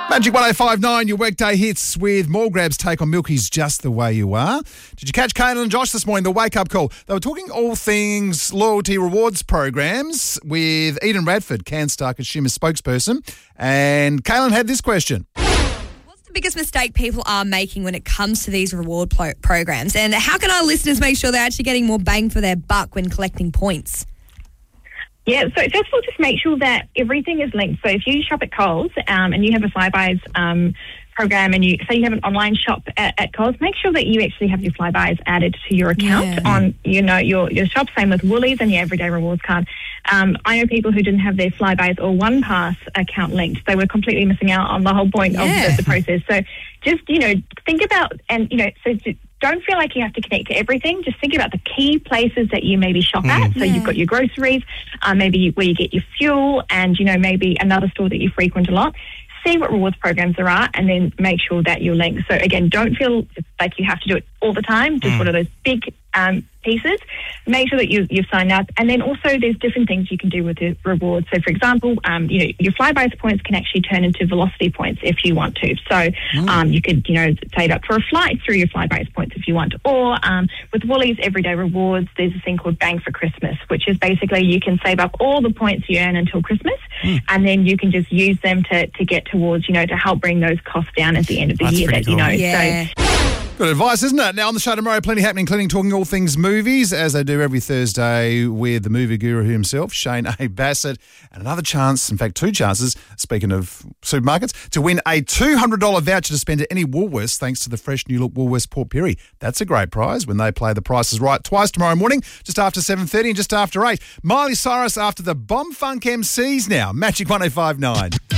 Magic 1059, your workday hits with Mulgrab's take on Milky's Just the Way You Are. Did you catch Kaylin and Josh this morning, the wake-up call? They were talking all things loyalty rewards programs with Eden Radford, CanStar Consumer spokesperson. And Kaylin had this question. What's the biggest mistake people are making when it comes to these reward programs? And how can our listeners make sure they're actually getting more bang for their buck when collecting points? Yeah, so first of all, just make sure that everything is linked. So if you shop at Coles and you have a Flybuys program and you have an online shop at Coles, make sure that you actually have your Flybuys added to your account on your shop. Same with Woolies and your Everyday Rewards card. I know people who didn't have their Flybuys or OnePass account linked. They were completely missing out on the whole point of the process. So just, think about don't feel like you have to connect to everything. Just think about the key places that you maybe shop at. So you've got your groceries, maybe where you get your fuel, and, maybe another store that you frequent a lot. See what rewards programs there are and then make sure that you're linked. So, again, don't feel like you have to do it all the time. Just one of those big pieces. Make sure that you've signed up. And then also there's different things you can do with the rewards. So, for example, your Flybuys points can actually turn into velocity points if you want to. So you could, save up for a flight through your Flybuys points if you want. Or with Woolies Everyday Rewards, there's a thing called Bang for Christmas, which is basically you can save up all the points you earn until Christmas, and then you can just use them to get towards, to help bring those costs down at the end of the year, cool. Yeah. So, Good advice, isn't it? Now, on the show tomorrow, plenty happening, including talking all things movies, as they do every Thursday with the movie guru himself, Shane A. Bassett, and another chance, in fact, two chances, speaking of supermarkets, to win a $200 voucher to spend at any Woolworths thanks to the fresh new look Woolworths Port Pirie. That's a great prize when they play The Price is Right twice tomorrow morning, just after 7:30 and just after 8. Miley Cyrus after the Bomb Funk MCs now. Magic 1059.